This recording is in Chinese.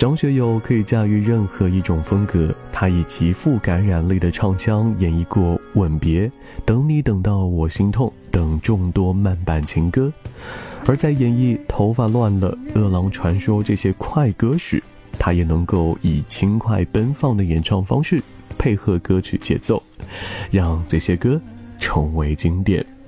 张学友可以驾驭任何一种风格，他以极富感染力的唱腔演绎过《吻别》《等你等到我心痛》等众多慢板情歌，而在演绎《头发乱了》《饿狼传说》这些快歌时，他也能够以轻快奔放的演唱方式配合歌曲节奏，让这些歌成为经典。